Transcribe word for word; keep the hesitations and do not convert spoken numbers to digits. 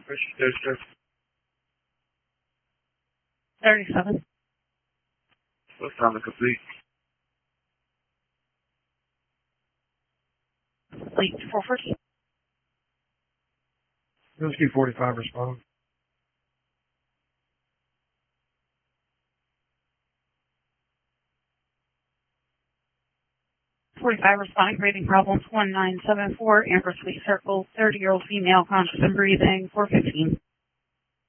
thirty-seven. What's time to complete? Late four forty. Rescue forty-five respond. forty-five responding, rating problems one nine seven four, Amber Sweet Circle, thirty-year-old female, conscious and breathing, four fifteen.